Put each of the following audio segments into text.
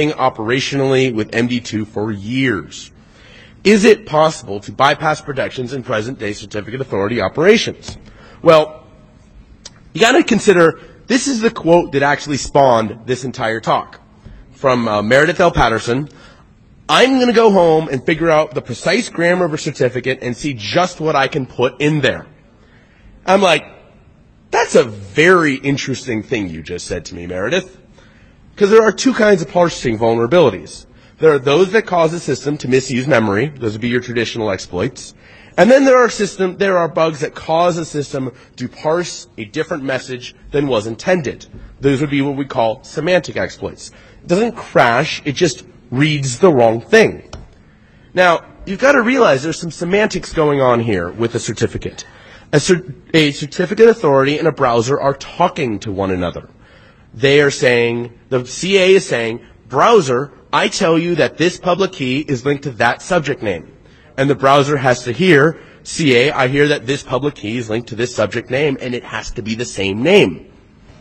operationally with MD2 for years. Is it possible to bypass protections in present-day certificate authority operations? Well, you got to consider this is the quote that actually spawned this entire talk from Meredith L. Patterson. I'm going to go home and figure out the precise grammar of a certificate and see just what I can put in there. I'm like, that's a very interesting thing you just said to me, Meredith. Because there are two kinds of parsing vulnerabilities. There are those that cause the system to misuse memory. Those would be your traditional exploits. And then there are bugs that cause the system to parse a different message than was intended. Those would be what we call semantic exploits. It doesn't crash, it just reads the wrong thing. Now, you've got to realize there's some semantics going on here with a certificate. A certificate authority and a browser are talking to one another. They are saying, the CA is saying, browser, I tell you that this public key is linked to that subject name. And the browser has to hear, CA, I hear that this public key is linked to this subject name, and it has to be the same name.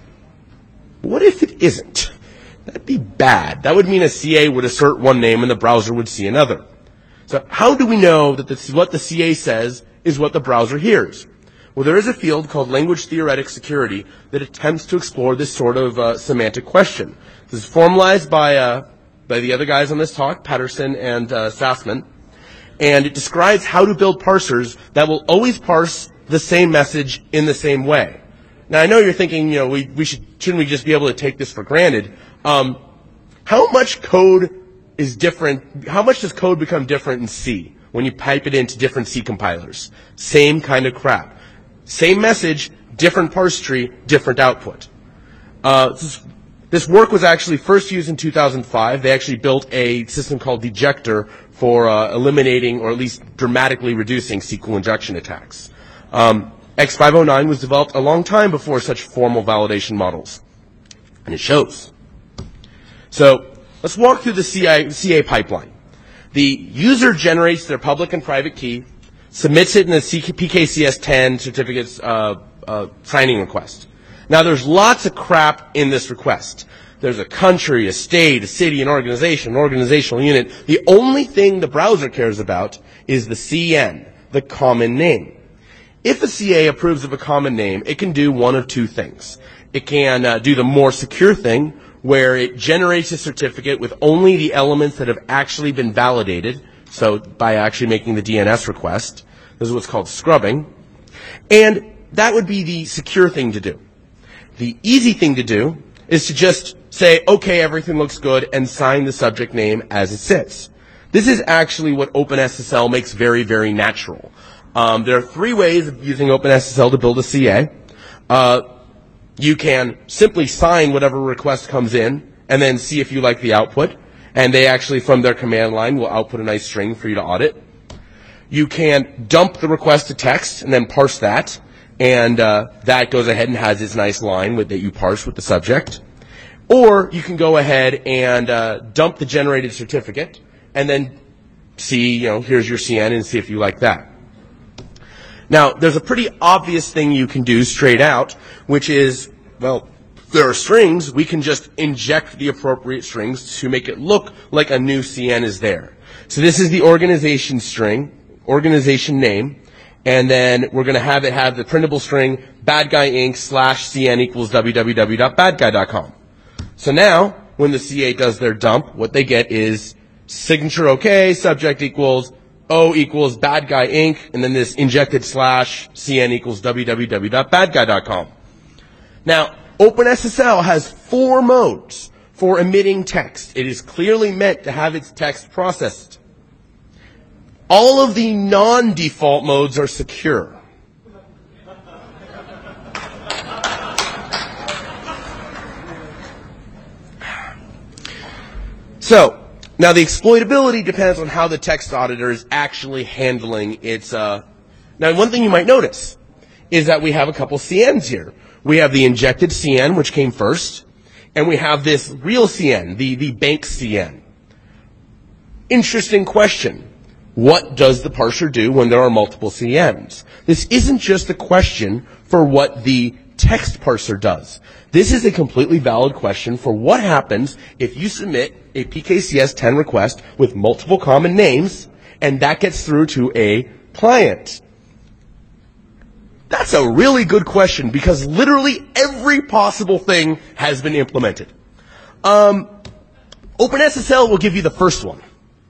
What if it isn't? That'd be bad. That would mean a CA would assert one name and the browser would see another. So how do we know that what the CA says is what the browser hears? Well, there is a field called language theoretic security that attempts to explore this sort of semantic question. This is formalized by the other guys on this talk, Patterson and Sassman, and it describes how to build parsers that will always parse the same message in the same way. Now, I know you're thinking, shouldn't we just be able to take this for granted? How much code is different? How much does code become different in C when you pipe it into different C compilers? Same kind of crap. Same message, different parse tree, different output. This work was actually first used in 2005. They actually built a system called Dejector for eliminating or at least dramatically reducing SQL injection attacks. X509 was developed a long time before such formal validation models. And it shows. So let's walk through the CA pipeline. The user generates their public and private key, submits it in the PKCS10 certificates signing request. Now, there's lots of crap in this request. There's a country, a state, a city, an organization, an organizational unit. The only thing the browser cares about is the CN, the common name. If a CA approves of a common name, it can do one of two things. It can do the more secure thing, where it generates a certificate with only the elements that have actually been validated, so by actually making the DNS request. This is what's called scrubbing. And that would be the secure thing to do. The easy thing to do is to just say, okay, everything looks good, and sign the subject name as it sits. This is actually what OpenSSL makes very, very natural. There are three ways of using OpenSSL to build a CA. You can simply sign whatever request comes in and then see if you like the output. And they actually, from their command line, will output a nice string for you to audit. You can dump the request to text and then parse that. And that goes ahead and has its nice line that you parse with the subject. Or you can go ahead and dump the generated certificate and then see, here's your CN and see if you like that. Now, there's a pretty obvious thing you can do straight out, which is, well, there are strings. We can just inject the appropriate strings to make it look like a new CN is there. So this is the organization string, organization name, and then we're going to have it have the printable string badguyinc/CN equals www.badguy.com. So now, when the CA does their dump, what they get is signature OK, subject equals O equals badguyinc, and then this injected /CN equals www.badguy.com. Now, OpenSSL has 4 modes for emitting text. It is clearly meant to have its text processed. All of the non-default modes are secure. So, now the exploitability depends on how the text auditor is actually handling its, now one thing you might notice is that we have a couple CNs here. We have the injected CN, which came first, and we have this real CN, the bank CN. Interesting question. What does the parser do when there are multiple CNs? This isn't just a question for what the text parser does. This is a completely valid question for what happens if you submit a PKCS10 request with multiple common names and that gets through to a client. That's a really good question because literally every possible thing has been implemented. OpenSSL will give you the first one.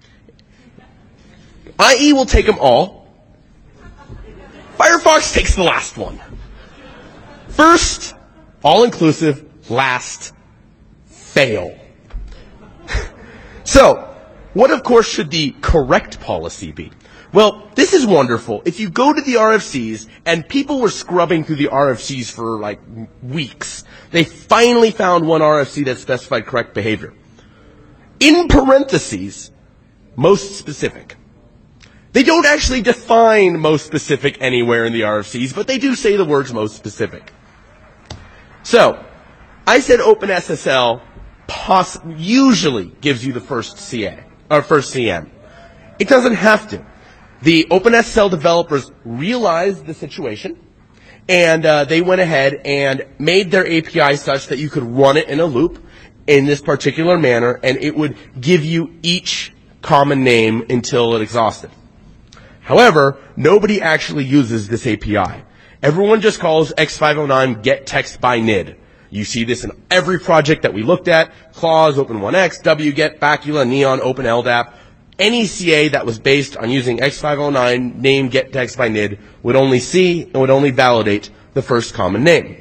IE will take them all. Firefox takes the last one. First, all-inclusive. Last, fail. So, what of course should the correct policy be? Well, this is wonderful. If you go to the RFCs, and people were scrubbing through the RFCs for like weeks, they finally found one RFC that specified correct behavior. In parentheses, most specific. They don't actually define most specific anywhere in the RFCs, but they do say the words most specific. So, I said OpenSSL usually gives you the first CA, or first CN. It doesn't have to. The OpenSSL developers realized the situation, and they went ahead and made their API such that you could run it in a loop in this particular manner, and it would give you each common name until it exhausted. However, nobody actually uses this API. Everyone just calls X509 get text by NID. You see this in every project that we looked at: Clause, Open1X, wget, Bacula, Neon, OpenLDAP. Any CA that was based on using X509 name get text by NID would only see and would only validate the first common name.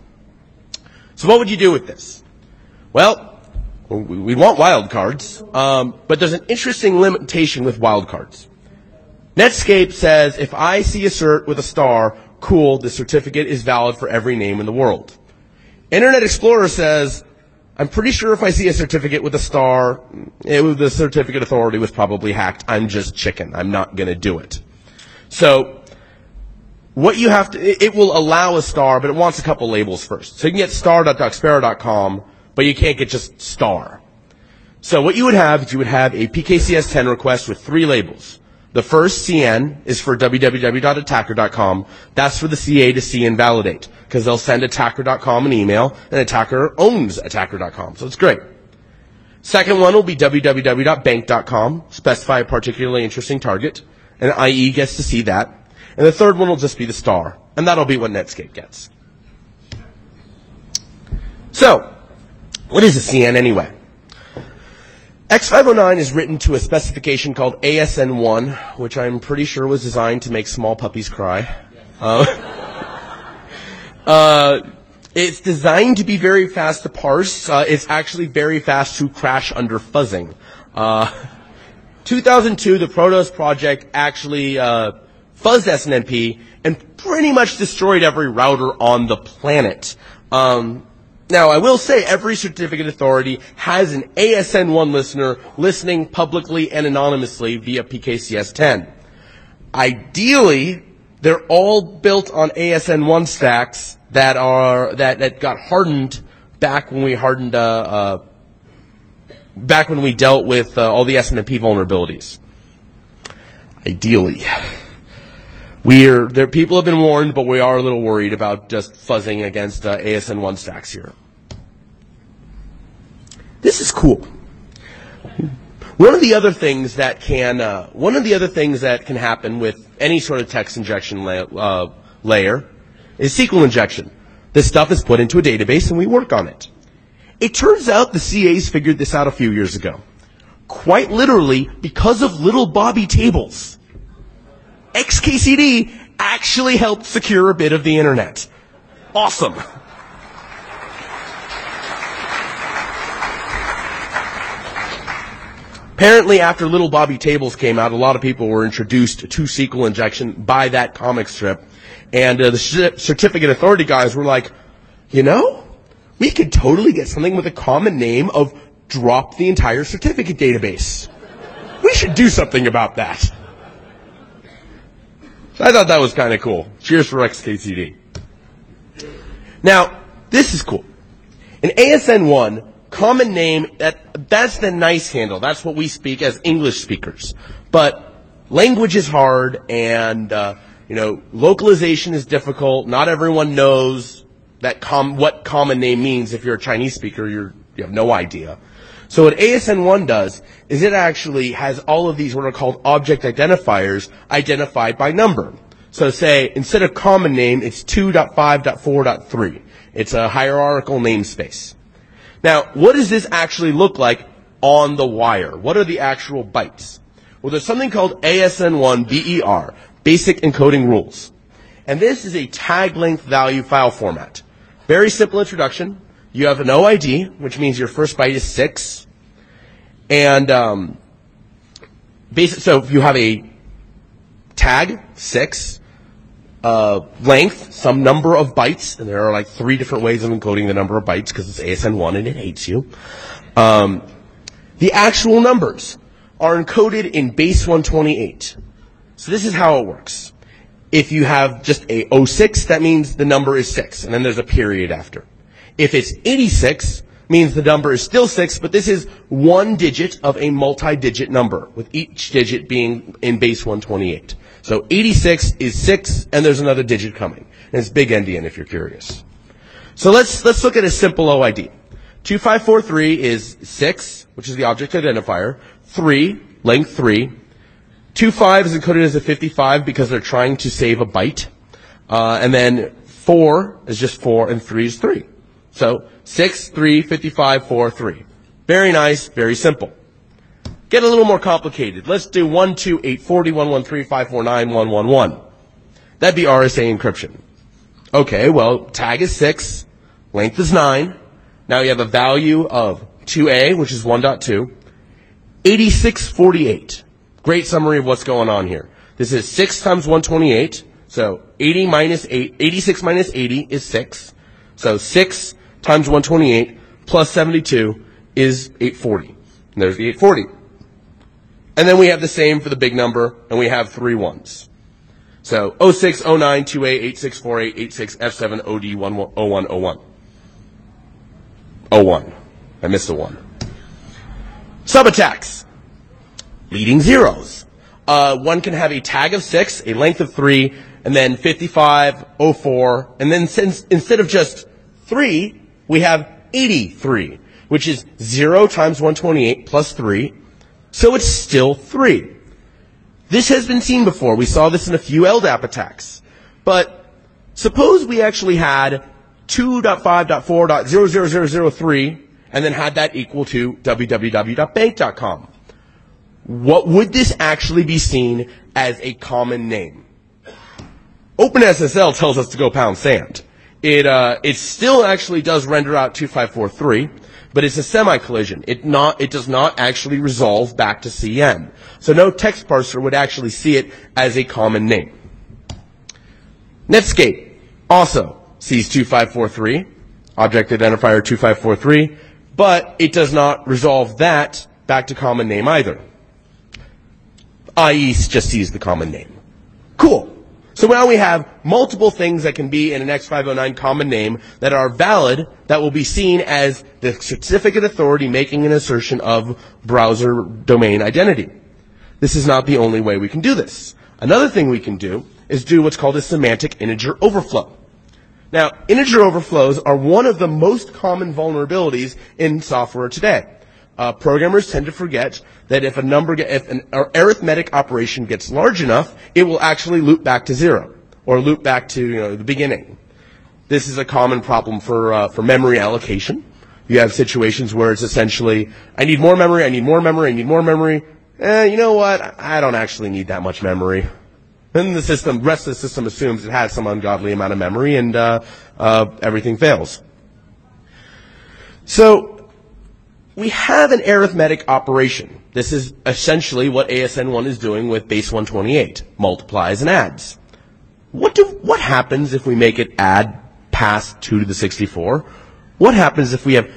So what would you do with this? Well, we want wildcards, but there's an interesting limitation with wildcards. Netscape says if I see a cert with a star, cool, the certificate is valid for every name in the world. Internet Explorer says, I'm pretty sure if I see a certificate with a star, the certificate authority was probably hacked. I'm just chicken. I'm not going to do it. So, what you have to, it will allow a star, but it wants a couple labels first. So you can get star.docsparrow.com, but you can't get just star. So what you would have is you would have a PKCS10 request with 3 labels. The first CN is for www.attacker.com. That's for the CA to see and validate, because they'll send attacker.com an email, and attacker owns attacker.com. So it's great. Second one will be www.bank.com, specify a particularly interesting target, and IE gets to see that. And the third one will just be the star, and that'll be what Netscape gets. So, what is a CN anyway? X509 is written to a specification called ASN1, which I'm pretty sure was designed to make small puppies cry. It's designed to be very fast to parse. It's actually very fast to crash under fuzzing. 2002, the Protos project actually fuzzed SNMP and pretty much destroyed every router on the planet. Now, I will say every certificate authority has an ASN1 listener listening publicly and anonymously via PKCS10. Ideally, they're all built on ASN1 stacks that got hardened back when we dealt with all the SNMP vulnerabilities. Ideally. People have been warned, but we are a little worried about just fuzzing against ASN1 stacks here. This is cool. One of the other things that can happen with any sort of text injection layer is SQL injection. This stuff is put into a database and we work on it. It turns out the CAs figured this out a few years ago. Quite literally because of little Bobby tables. XKCD actually helped secure a bit of the internet. Awesome. Apparently, after Little Bobby Tables came out, a lot of people were introduced to SQL injection by that comic strip. And the certificate authority guys were like, we could totally get something with a common name of drop the entire certificate database. We should do something about that. So I thought that was kind of cool. Cheers for XKCD. Now, this is cool. In ASN1, common name, that's the nice handle. That's what we speak as English speakers. But language is hard, and localization is difficult. Not everyone knows what common name means. If you're a Chinese speaker, you have no idea. So what ASN1 does is it actually has all of these what are called object identifiers identified by number. So say, instead of common name, it's 2.5.4.3. It's a hierarchical namespace. Now, what does this actually look like on the wire? What are the actual bytes? Well, there's something called ASN1 BER, Basic Encoding Rules. And this is a tag length value file format. Very simple introduction. You have an OID, which means your first byte is 6. And so if you have a tag, 6, length, some number of bytes, and there are like 3 different ways of encoding the number of bytes because it's ASN1 and it hates you. The actual numbers are encoded in base 128. So this is how it works. If you have just a 06, that means the number is 6, and then there's a period after. If it's 86, means the number is still 6, but this is one digit of a multi-digit number, with each digit being in base 128. So 86 is 6, and there's another digit coming. And it's big endian if you're curious. So let's look at a simple OID. 2543 is 6, which is the object identifier. 3, length 3. 25 is encoded as a 55 because they're trying to save a byte. And then 4 is just 4, and 3 is 3. So 6, 3, 55, 4, 3. Very nice, very simple. Get a little more complicated. Let's do 1, 2, 8, 40, 1, 1, 3, 5, 4, 9, 1, 1, 1. That'd be RSA encryption. Okay, well, tag is 6, length is 9. Now you have a value of 2A, which is 1.2. 8648. Great summary of what's going on here. This is 6 times 128. So 86 minus 80 is 6. So 6 times 128 plus 72 is 840. And there's the 840. And then we have the same for the big number, and we have 3 ones. So 06, 09, 2A, 8648, 86, F7, OD, 01, 01. 01. I missed a 1. Subattacks. Leading zeros. One can have a tag of 6, a length of 3, and then 55, 04, and then instead of just 3, we have 83, which is 0 times 128 plus 3, so it's still 3. This has been seen before. We saw this in a few LDAP attacks. But suppose we actually had 2.5.4.00003 and then had that equal to www.bank.com. What would this actually be seen as a common name? OpenSSL tells us to go pound sand. It still actually does render out 2543, but it's a semi-collision. It does not actually resolve back to CN. So no text parser would actually see it as a common name. Netscape also sees 2543, object identifier 2543, but it does not resolve that back to common name either. IE just sees the common name. Cool. So now we have multiple things that can be in an X509 common name that are valid, that will be seen as the certificate authority making an assertion of browser domain identity. This is not the only way we can do this. Another thing we can do is do what's called a semantic integer overflow. Now, integer overflows are one of the most common vulnerabilities in software today. Programmers tend to forget that if an arithmetic operation gets large enough, it will actually loop back to 0 or loop back to the beginning. This is a common problem for memory allocation. You have situations where it's essentially, I need more memory, I need more memory, I need more memory. You know what? I don't actually need that much memory. Then the rest of the system assumes it has some ungodly amount of memory, and everything fails. So we have an arithmetic operation. This is essentially what ASN1 is doing with base 128, multiplies and adds. What happens if we make it add past 2 to the 64? What happens if we have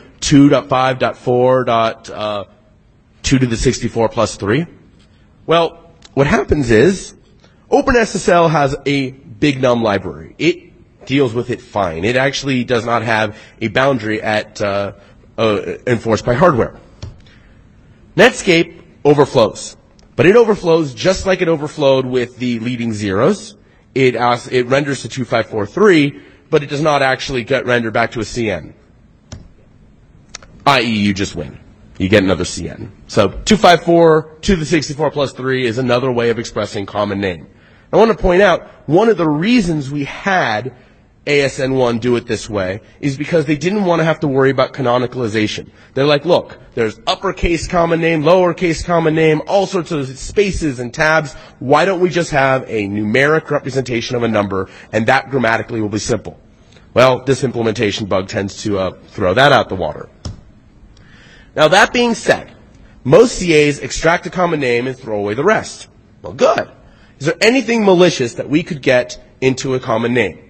2.5.4.2 to the 64 plus 3? Well, what happens is OpenSSL has a big num library. It deals with it fine. It actually does not have a boundary at enforced by hardware. Netscape overflows, but it overflows just like it overflowed with the leading zeros. It renders to 2543, but it does not actually get rendered back to a CN. I.e., you just win. You get another CN. So 254 to the 64 plus 3 is another way of expressing common name. I want to point out, one of the reasons we had ASN1 do it this way is because they didn't want to have to worry about canonicalization. They're like, look, there's uppercase common name, lowercase common name, all sorts of spaces and tabs. Why don't we just have a numeric representation of a number, and that grammatically will be simple? Well, this implementation bug tends to throw that out the water. Now, that being said, most CAs extract a common name and throw away the rest. Well, good. Is there anything malicious that we could get into a common name?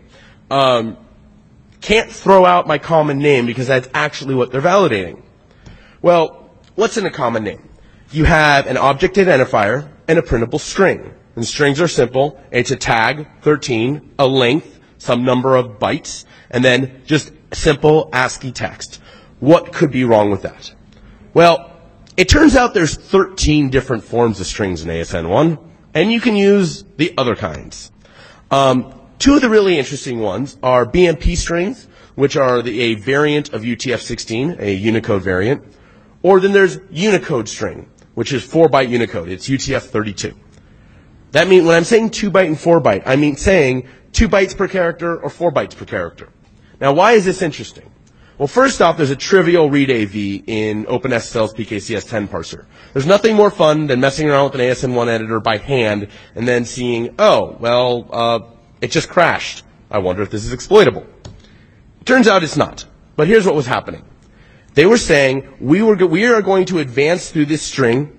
Can't throw out my common name because that's actually what they're validating. Well, what's in a common name? You have an object identifier and a printable string. And strings are simple. It's a tag, 13, a length, some number of bytes, and then just simple ASCII text. What could be wrong with that? Well, it turns out there's 13 different forms of strings in ASN1, and you can use the other kinds. Two of the really interesting ones are BMP strings, which are a variant of UTF-16, a Unicode variant. Or then there's Unicode string, which is 4-byte Unicode. It's UTF-32. That means when I'm saying 2-byte and 4-byte, I mean saying 2 bytes per character or 4 bytes per character. Now, why is this interesting? Well, first off, there's a trivial read AV in OpenSSL's PKCS10 parser. There's nothing more fun than messing around with an ASN1 editor by hand and then seeing, it just crashed. I wonder if this is exploitable. Turns out it's not. But here's what was happening. They were saying, we are going to advance through this string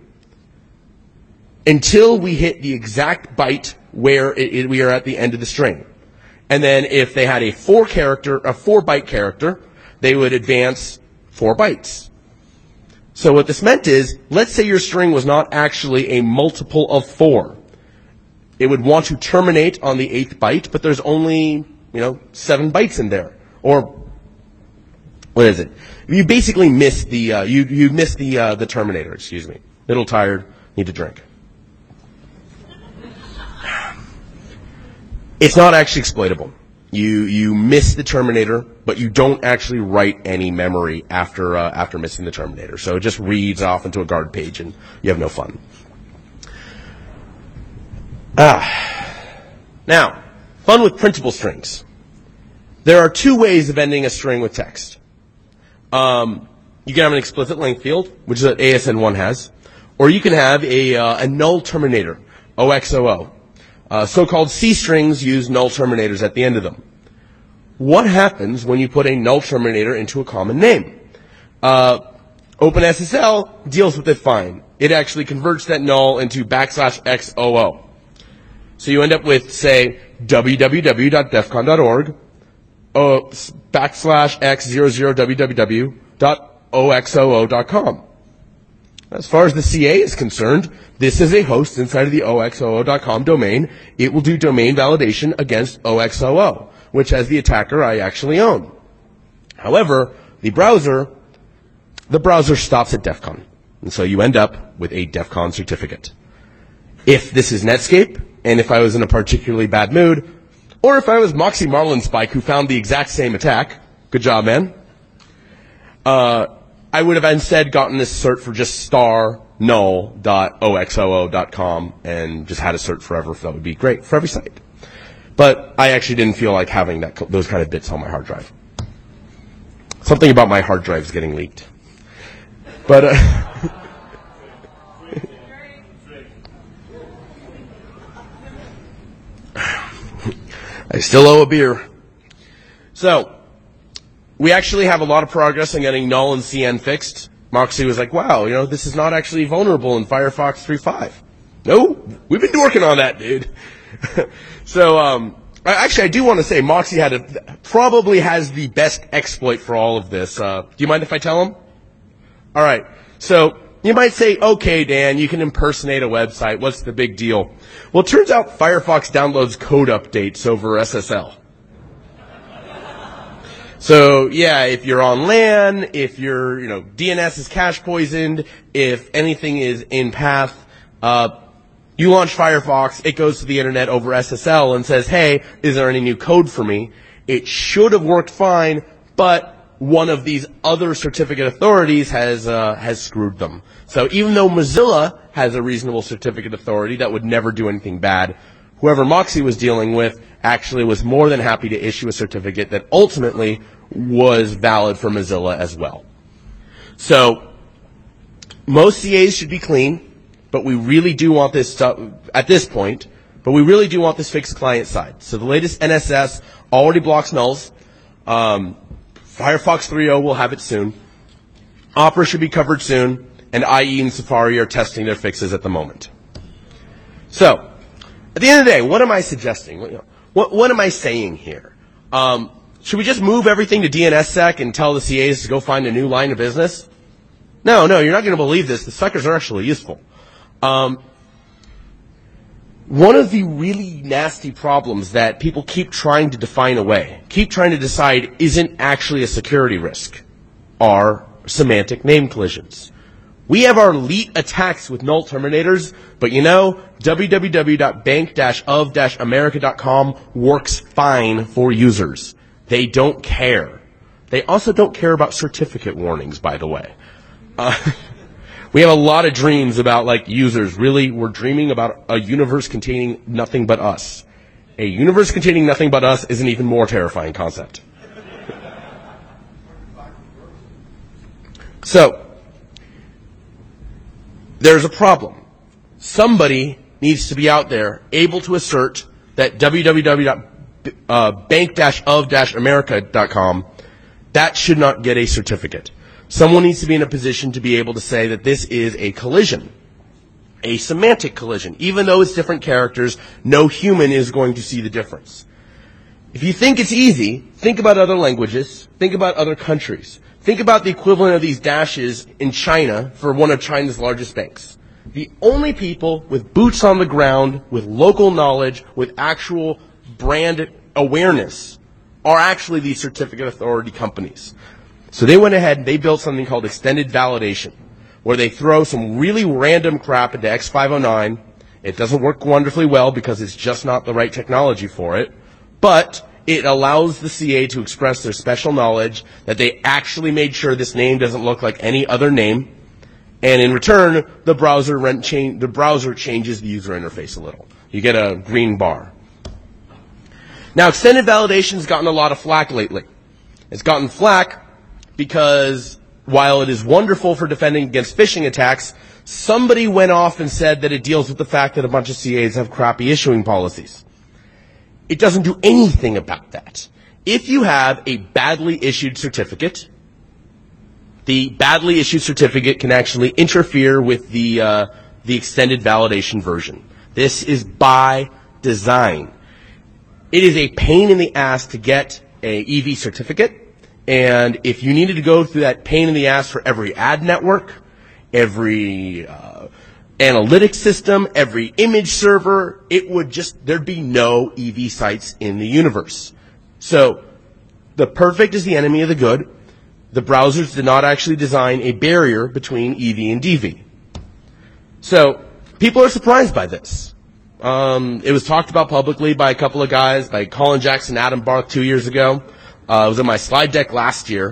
until we hit the exact byte where we are at the end of the string. And then if they had a 4-byte character, they would advance 4 bytes. So what this meant is, let's say your string was not actually a multiple of 4. It would want to terminate on the 8th byte, but there's only, 7 bytes in there. Or, what is it? You basically miss the, you miss the terminator, excuse me. Little tired, need to drink. It's not actually exploitable. You miss the terminator, but you don't actually write any memory after missing the terminator. So it just reads off into a guard page and you have no fun. Now, fun with printable strings. There are 2 ways of ending a string with text. You can have an explicit length field, which is what ASN1 has, or you can have a null terminator, OXOO. So-called C strings use null terminators at the end of them. What happens when you put a null terminator into a common name? OpenSSL deals with it fine. It actually converts that null into \XOO. So you end up with, say, www.defcon.org, /x00www.oxoo.com. As far as the CA is concerned, this is a host inside of the oxoo.com domain. It will do domain validation against OXOO, which as the attacker I actually own. However, the browser stops at DEF CON. And so you end up with a DEF CON certificate. If this is Netscape, and if I was in a particularly bad mood, or if I was Moxie Marlinspike who found the exact same attack, good job, man, I would have instead gotten this cert for just *null.oxoo.com and just had a cert forever. That would be great for every site. But I actually didn't feel like having those kind of bits on my hard drive. Something about my hard drives getting leaked. But I still owe a beer. So, we actually have a lot of progress in getting null and CN fixed. Moxie was like, wow, this is not actually vulnerable in Firefox 3.5. No, we've been working on that, dude. So, actually, I do want to say Moxie probably has the best exploit for all of this. Do you mind if I tell him? All right. So, you might say, okay, Dan, you can impersonate a website. What's the big deal? Well, it turns out Firefox downloads code updates over SSL. So, yeah, if you're on LAN, if your, DNS is cache poisoned, if anything is in path, you launch Firefox, it goes to the internet over SSL and says, hey, is there any new code for me? it should have worked fine, but one of these other certificate authorities has screwed them. So even though Mozilla has a reasonable certificate authority that would never do anything bad, whoever Moxie was dealing with actually was more than happy to issue a certificate that ultimately was valid for Mozilla as well. So most CAs should be clean, but we really do want this stuff at this point, but we really do want this fixed client side. So the latest NSS already blocks nulls. Firefox 3.0 will have it soon. Opera should be covered soon, and IE and Safari are testing their fixes at the moment. So, at the end of the day, what am I suggesting? What am I saying here? Should we just move everything to DNSSEC and tell the CAs to go find a new line of business? No, you're not going to believe this. The suckers are actually useful. One of the really nasty problems that people keep trying to define away, keep trying to decide isn't actually a security risk, are semantic name collisions. We have our elite attacks with null terminators, but www.bank-of-america.com works fine for users. They don't care. They also don't care about certificate warnings, by the way. We have a lot of dreams about, users. Really, we're dreaming about a universe containing nothing but us. A universe containing nothing but us is an even more terrifying concept. So, there's a problem. Somebody needs to be out there able to assert that www.bank-of-america.com, that should not get a certificate. Someone needs to be in a position to be able to say that this is a collision, a semantic collision. Even though it's different characters, no human is going to see the difference. If you think it's easy, think about other languages, think about other countries. Think about the equivalent of these dashes in China for one of China's largest banks. The only people with boots on the ground, with local knowledge, with actual brand awareness are actually these certificate authority companies. So they went ahead and they built something called extended validation, where they throw some really random crap into X509. It doesn't work wonderfully well because it's just not the right technology for it, but it allows the CA to express their special knowledge that they actually made sure this name doesn't look like any other name, and in return, the browser changes the user interface a little. You get a green bar. Now, extended validation's gotten a lot of flack lately. It's gotten flack because while it is wonderful for defending against phishing attacks, somebody went off and said that it deals with the fact that a bunch of CAs have crappy issuing policies. It doesn't do anything about that. If you have a badly issued certificate, the badly issued certificate can actually interfere with the extended validation version. This is by design. It is a pain in the ass to get a EV certificate. And if you needed to go through that pain in the ass for every ad network, every analytics system, every image server, there'd be no EV sites in the universe. So, the perfect is the enemy of the good. The browsers did not actually design a barrier between EV and DV. So, people are surprised by this. It was talked about publicly by a couple of guys, by Colin Jackson and Adam Barth 2 years ago. It was in my slide deck last year.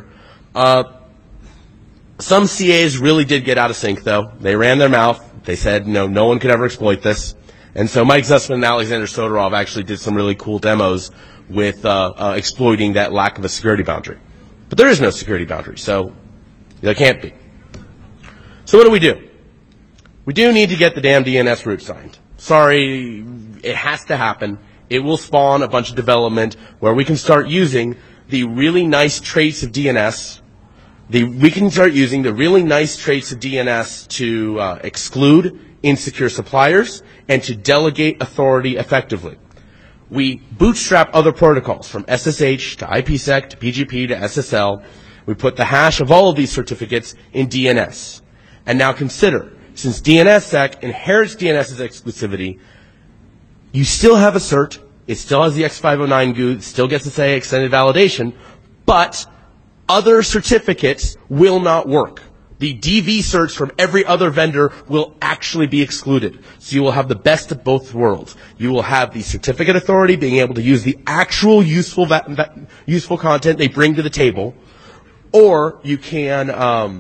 Some CAs really did get out of sync, though. They ran their mouth. They said, no one could ever exploit this. And so Mike Zussman and Alexander Sotorov actually did some really cool demos with exploiting that lack of a security boundary. But there is no security boundary, so there can't be. So what do? We do need to get the damn DNS root signed. Sorry, it has to happen. It will spawn a bunch of development where we can start using the really nice traits of DNS. We can start using the really nice traits of DNS to exclude insecure suppliers and to delegate authority effectively. We bootstrap other protocols from SSH to IPsec to PGP to SSL. We put the hash of all of these certificates in DNS. And now consider, since DNSSEC inherits DNS's exclusivity, you still have a cert, it still has the X509 GUI, it still gets to say extended validation, but other certificates will not work. The DV search from every other vendor will actually be excluded. So you will have the best of both worlds. You will have the certificate authority being able to use the actual useful content they bring to the table, or you can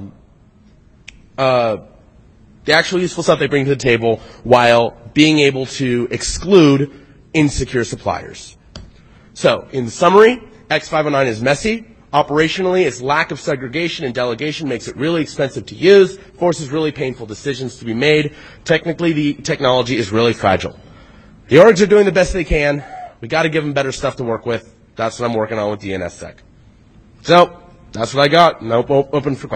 the actual useful stuff they bring to the table while being able to exclude insecure suppliers. So, in summary, X509 is messy. Operationally, its lack of segregation and delegation makes it really expensive to use, forces really painful decisions to be made. Technically, the technology is really fragile. The orgs are doing the best they can. We got to give them better stuff to work with. That's what I'm working on with DNSSEC. So, that's what I got. Now open for questions.